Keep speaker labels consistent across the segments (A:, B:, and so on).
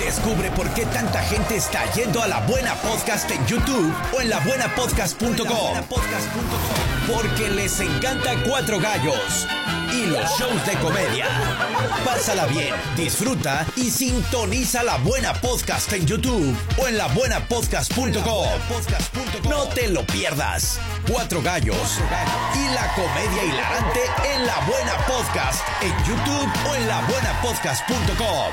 A: Descubre por qué tanta gente está yendo a La Buena Podcast en YouTube o en labuenapodcast.com. Porque les encanta Cuatro Gallos y los shows de comedia. Pásala bien, disfruta y sintoniza La Buena Podcast en YouTube o en labuenapodcast.com. No te lo pierdas. Cuatro Gallos y la comedia hilarante en La Buena Podcast en YouTube o en labuenapodcast.com.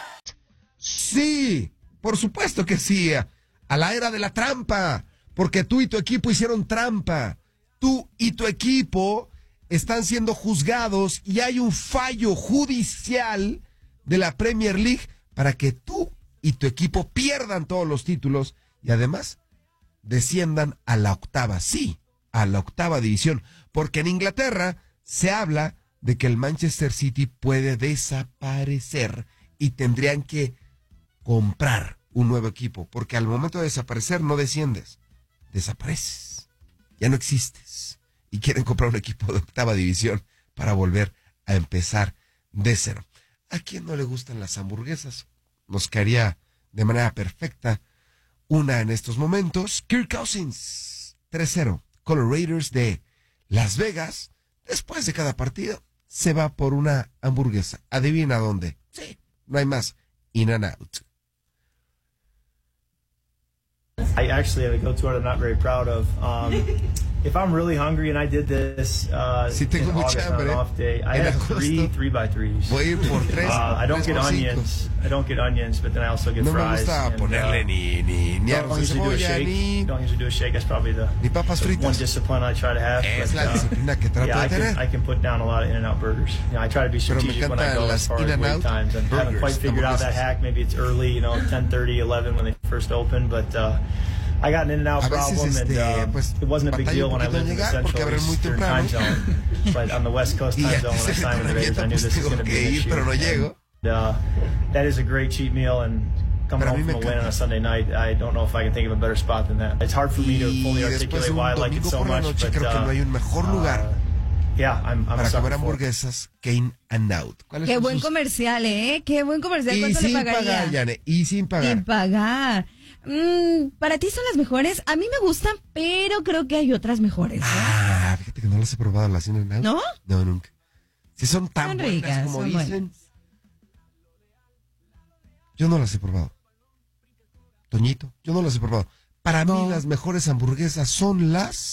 B: Sí, por supuesto que sí, a la era de la trampa, porque tú y tu equipo hicieron trampa. Tú y tu equipo están siendo juzgados y hay un fallo judicial de la Premier League para que tú y tu equipo pierdan todos los títulos y además desciendan a la octava, sí, a la octava división, porque en Inglaterra se habla de que el Manchester City puede desaparecer y tendrían que comprar un nuevo equipo, porque al momento de desaparecer no desciendes, desapareces, ya no existes y quieren comprar un equipo de octava división para volver a empezar de cero. ¿A quién no le gustan las hamburguesas? Nos caería de manera perfecta una en estos momentos. Kirk Cousins, 3-0, con los Raiders de Las Vegas. Después de cada partido se va por una hamburguesa. ¿Adivina dónde? Sí, no hay más. In-N-Out.
C: I actually have a go-to I'm not very proud of. If I'm really hungry and I did this
B: si tengo
C: in
B: mucha
C: August
B: hambre,
C: on an off day, I have three 3x3s.
B: Voy a ir por tres.
C: I don't get onions. I don't get onions, but then I also get
B: no
C: fries.
B: No me gusta ponerle ni arroz de cebolla,
C: Don't usually do a shake. That's probably
B: ni papas fritas.
C: One discipline I try to have.
B: Es la disciplina que trato de tener.
C: I can put down a lot of In-N-Out burgers. You know, I try to be strategic when I go as far as wait times. And haven't quite figured out that hack. Maybe it's early, 10:30, 11 when they first open, but I got an In-N-Out problem, and
B: pues,
C: it wasn't a big deal when I lived in the Central Eastern time zone. But on the West Coast time zone, when I signed with the Raiders, I knew this was going to be an issue.
B: Pero no llego.
C: That is a great cheat meal, and coming home from a win on a Sunday night, I don't know if I can think of a better spot than that. It's hard for me to fully articulate why I like it so much, but
B: creo que no hay un mejor lugar
C: yeah, I'm
B: para comer hamburguesas que In-N-Out.
D: Qué buen comercial, ¿eh? Qué buen comercial. ¿Cuánto le pagaría?
B: Pagar, Yane, y sin pagar.
D: Sin pagar. Para ti son las mejores. A mí me gustan, pero creo que hay otras mejores, ¿eh?
B: Fíjate que no las he probado las In-N-Out.
D: ¿No?
B: No, nunca. Si son tan buenas
D: ricas,
B: como
D: son
B: dicen.
D: buenas.
B: Yo no las he probado. Toñito, yo no las he probado. Para mí las mejores hamburguesas son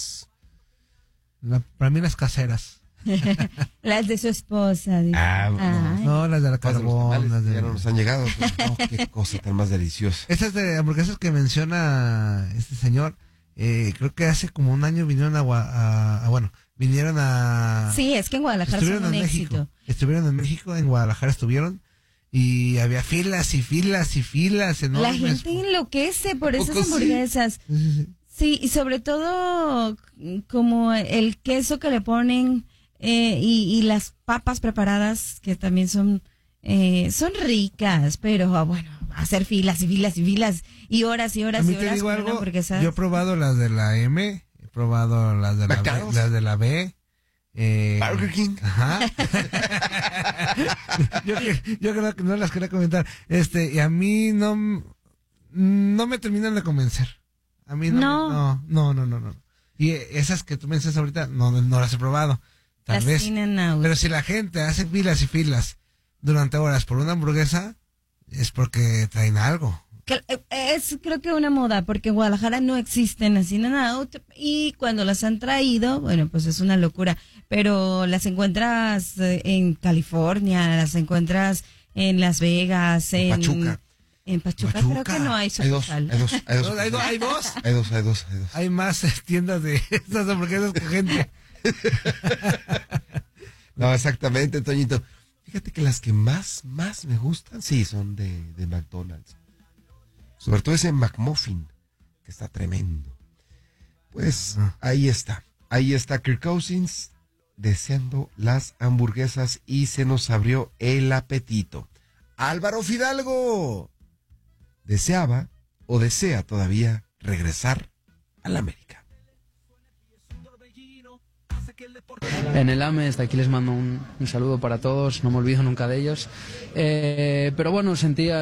E: para mí las caseras.
D: Las de su esposa.
E: No, las de la carbón.
B: Ya no nos han llegado. Pues, qué cosa tan más deliciosa.
E: Estas de hamburguesas que menciona este señor, creo que hace como un año vinieron vinieron a...
D: Sí, es que en Guadalajara son un éxito.
E: Estuvieron en México, en Guadalajara estuvieron, y había filas y filas y filas enormes.
D: La gente enloquece por esas hamburguesas. Sí, y sobre todo como el queso que le ponen y las papas preparadas que también son ricas, pero bueno, hacer filas y filas y filas y horas y horas y horas.
E: Digo algo, yo he probado las de la M, he probado las de la B.
B: Burger King.
E: Ajá. yo creo que no las quería comentar. Y a mí no me terminan de convencer. A mí no. Y esas que tú mencionas ahorita no las he probado. Tal vez. Pero si la gente hace filas y filas durante horas por una hamburguesa, es porque traen algo.
D: Es creo que una moda, porque en Guadalajara no existen las In-N-Out y cuando las han traído, bueno, pues es una locura, pero las encuentras en California, las encuentras en Las Vegas, en
B: Pachuca.
D: En Pachuca creo que no hay sucursal.
E: Hay dos. Hay más tiendas de estas hamburguesas que gente.
B: No, exactamente, Toñito. Fíjate que las que más me gustan, sí, son de McDonald's. Sobre todo ese McMuffin, que está tremendo. Pues ahí está Kirk Cousins deseando las hamburguesas y se nos abrió el apetito. Álvaro Fidalgo deseaba o desea todavía regresar a la América.
F: En el AME, desde aquí les mando un saludo para todos, no me olvido nunca de ellos. Pero bueno, sentía